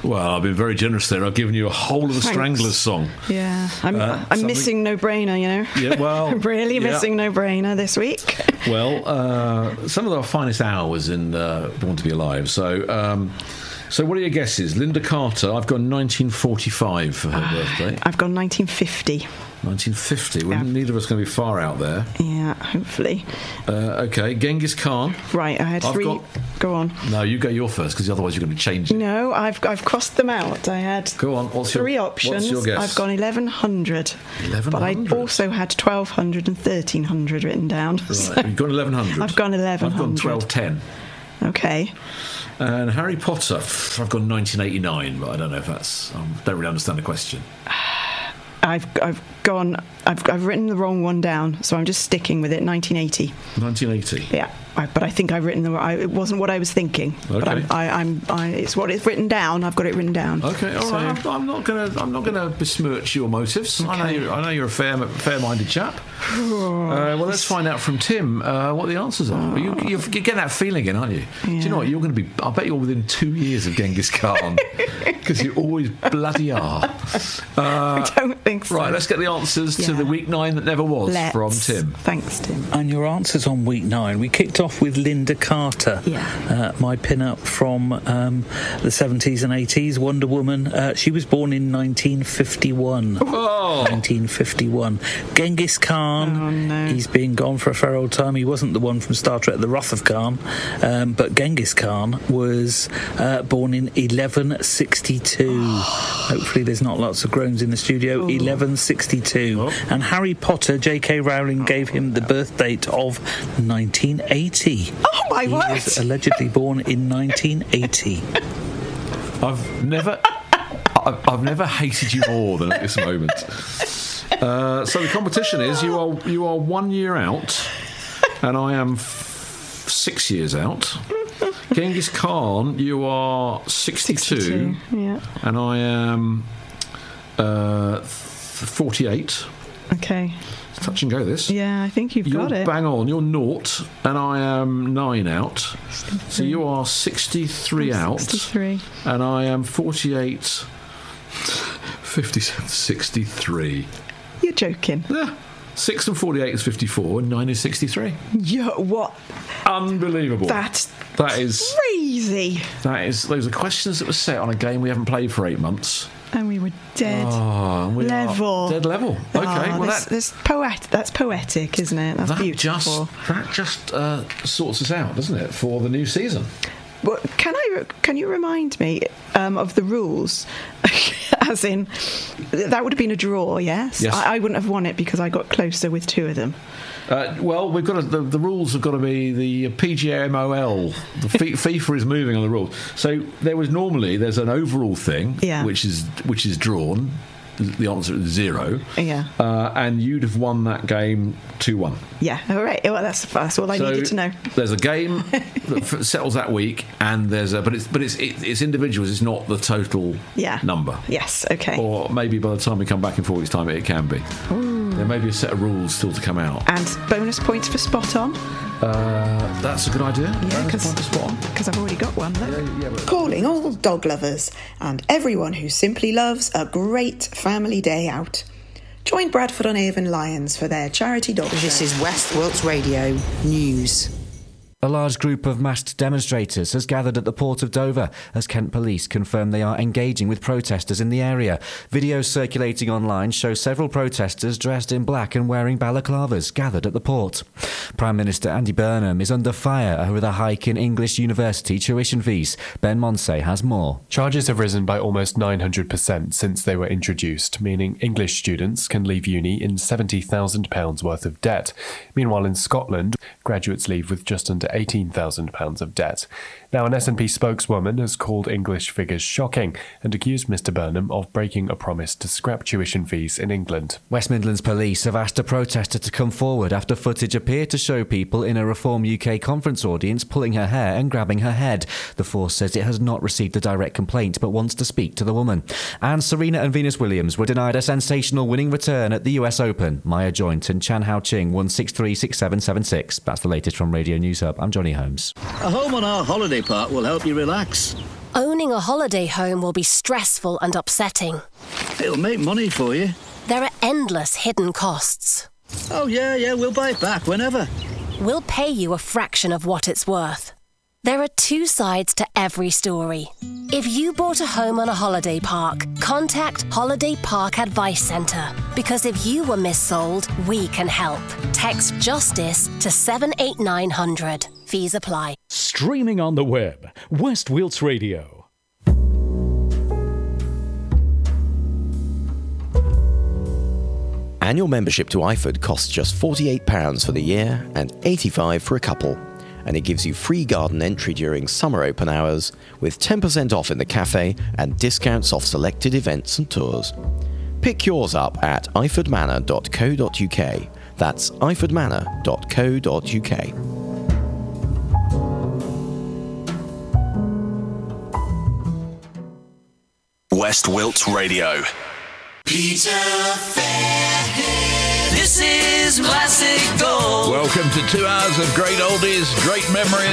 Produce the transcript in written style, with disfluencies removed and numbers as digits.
Well, I've been very generous there. I've given you a whole of the Stranglers song. Yeah, I'm missing No Brainer, you know. Yeah, well, I'm really missing No Brainer this week. Well, some of our finest hours in Born to Be Alive. So what are your guesses? Linda Carter, I've got 1945 for her birthday. I've got 1950. 1950. Well, neither of us going to be far out there. Yeah, hopefully. Okay, Genghis Khan. Right, I had three. Go on. No, you go your first, because otherwise you're going to be changing. No, I've crossed them out. I had three options. What's your guess? I've gone 1100. 1100? But I also had 1200 and 1300 written down. Right, So you've gone 1100. I've gone 1100. I've gone 1210. Okay. And Harry Potter, I've gone 1989, but I don't know if that's... don't really understand the question. I've written the wrong one down, so I'm just sticking with it. 1980. 1980. Yeah, but I think I've written it wasn't what I was thinking. Okay. But it's what it's written down. I've got it written down. Okay, all right. I'm not gonna besmirch your motives. Okay. I know you're a fair-minded chap. Well, let's find out from Tim what the answers are. You get that feeling again, aren't you? Yeah. Do you know what? You're going to be. I bet you're within 2 years of Genghis Khan because you always bloody are. I don't think so. Right, let's get the answers to the week 9 that never was from Tim. Thanks, Tim. And your answers on week 9. We kicked off with Linda Carter. Yeah. My pin-up from the 70s and 80s, Wonder Woman. She was born in 1951. Oh. 1951. Genghis Khan. Oh, no. He's been gone for a fair old time. He wasn't the one from Star Trek, The Wrath of Khan. But Genghis Khan was born in 1162. Hopefully there's not lots of groans in the studio. 1162. Oh. And Harry Potter, J.K. Rowling gave him the birth date of 1980. Oh, my word! He was allegedly born in 1980. I've never hated you more than at this moment. So the competition is you are 1 year out, and I am 6 years out. Genghis Khan, you are 62. Yeah. And I am 48. Okay. It's touch and go, this. Yeah, I think you're got it. Bang on. You're 0, and I am 9 out. 63. So you are 63 out. 63. And I am 48, 57, 63. You're joking. Yeah. 6 and 48 is 54, and 9 is 63. Yeah, what? Unbelievable. That is crazy. Those are questions that were set on a game we haven't played for 8 months. And we were dead level. Dead level. Okay, well that's poetic, isn't it? That's beautiful. That just sorts us out, doesn't it, for the new season? Well, can you remind me of the rules? As in, that would have been a draw, yes? Yes. I wouldn't have won it because I got closer with 2 of them. Well, we've got the rules have got to be the PGA MOL. The FIFA is moving on the rules. So there's an overall thing, which is drawn. The answer is 0. Yeah. And you'd have won that game 2-1. Yeah. All right. Well, that's all I needed to know. There's a game that settles that week, and but it's individuals. It's not the total number. Yes. Okay. Or maybe by the time we come back in 4 weeks' time, it can be. Ooh. There may be a set of rules still to come out. And bonus points for spot on. That's a good idea. Yeah, because I've already got one. Calling all dog lovers and everyone who simply loves a great family day out. Join Bradford on Avon Lions for their charity dog show. This is West Wilts Radio News. A large group of masked demonstrators has gathered at the Port of Dover as Kent Police confirm they are engaging with protesters in the area. Videos circulating online show several protesters dressed in black and wearing balaclavas gathered at the port. Prime Minister Andy Burnham is under fire over the hike in English university tuition fees. Ben Monsey has more. Charges have risen by almost 900% since they were introduced, meaning English students can leave uni in £70,000 worth of debt. Meanwhile, in Scotland, graduates leave with just under £18,000 of debt. Now, an SNP spokeswoman has called English figures shocking and accused Mr Burnham of breaking a promise to scrap tuition fees in England. West Midlands Police have asked a protester to come forward after footage appeared to show people in a Reform UK conference audience pulling her hair and grabbing her head. The force says it has not received a direct complaint but wants to speak to the woman. And Serena and Venus Williams were denied a sensational winning return at the US Open. Maya Joint and Chan Hao Ching won 6-3, 6-7, 7-6. That's the latest from Radio News Hub. I'm Johnny Holmes. A home on our holiday park will help you relax. Owning a holiday home will be stressful and upsetting. It'll make money for you. There are endless hidden costs. Oh, yeah, we'll buy it back whenever. We'll pay you a fraction of what it's worth. There are two sides to every story. If you bought a home on a holiday park, contact Holiday Park Advice Centre. Because if you were missold, we can help. Text JUSTICE to 78900. Fees apply. Streaming on the web, West Wilts Radio. Annual membership to IFOD costs just £48 for the year and £85 for a couple. And it gives you free garden entry during summer open hours with 10% off in the cafe and discounts off selected events and tours. Pick yours up at ifordmanor.co.uk. That's ifordmanor.co.uk. West Wilts Radio. Peter Fairhead. This is Classic Gold. Welcome to 2 hours of great oldies, great memories.